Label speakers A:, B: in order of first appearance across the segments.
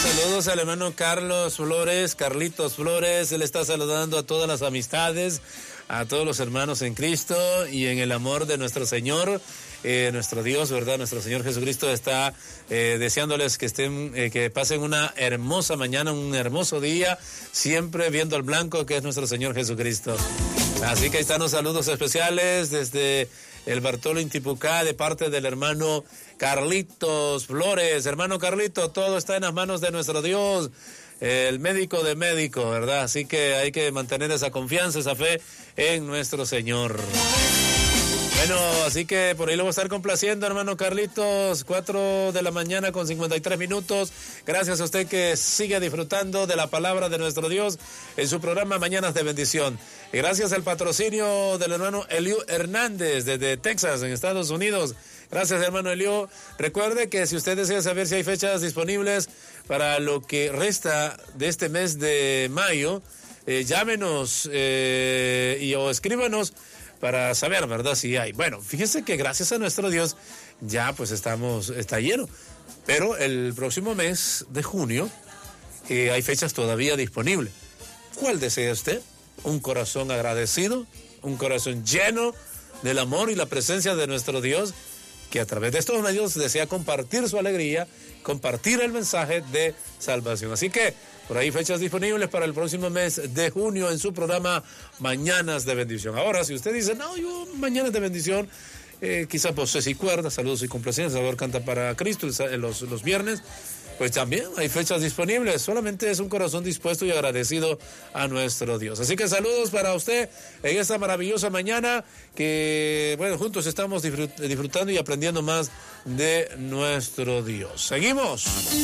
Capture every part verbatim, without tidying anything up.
A: Saludos al hermano Carlos Flores, Carlitos Flores. Él está saludando a todas las amistades, a todos los hermanos en Cristo y en el amor de nuestro Señor, eh, nuestro Dios, ¿verdad? Nuestro Señor Jesucristo está eh, deseándoles que estén, eh, que pasen una hermosa mañana, un hermoso día, siempre viendo al blanco que es nuestro Señor Jesucristo. Así que ahí están los saludos especiales desde el Bartolo Intipucá de parte del hermano Carlitos Flores. Hermano Carlito, todo está en las manos de nuestro Dios, el médico de médico, ¿verdad? Así que hay que mantener esa confianza, esa fe en nuestro Señor. Bueno, así que por ahí lo voy a estar complaciendo, hermano Carlitos, cuatro de la mañana con cincuenta y tres minutos. Gracias a usted que sigue disfrutando de la palabra de nuestro Dios en su programa Mañanas de Bendición. Y gracias al patrocinio del hermano Eliú Hernández desde Texas, en Estados Unidos. Gracias, hermano Eliú. Recuerde que si usted desea saber si hay fechas disponibles para lo que resta de este mes de mayo, eh, llámenos eh, y o escríbanos para saber, ¿verdad? Si hay. Bueno, fíjense que gracias a nuestro Dios ya pues estamos, está lleno. Pero el próximo mes de junio eh, hay fechas todavía disponibles. ¿Cuál desea usted? Un corazón agradecido, un corazón lleno del amor y la presencia de nuestro Dios, que a través de estos medios desea compartir su alegría, compartir el mensaje de salvación. Así que por ahí fechas disponibles para el próximo mes de junio en su programa Mañanas de Bendición. Ahora, si usted dice, no, yo Mañanas de Bendición, eh, quizás voces y cuerdas, saludos y complacencias, Salvador canta para Cristo los, los viernes, pues también hay fechas disponibles. Solamente es un corazón dispuesto y agradecido a nuestro Dios. Así que saludos para usted en esta maravillosa mañana que, bueno, juntos estamos disfrutando y aprendiendo más de nuestro Dios. Seguimos.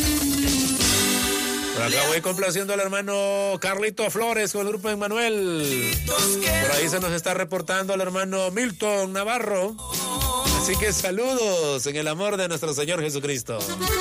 A: Por acá voy complaciendo al hermano Carlito Flores con el grupo Emmanuel. Por ahí se nos está reportando al hermano Milton Navarro. Así que saludos en el amor de nuestro Señor Jesucristo.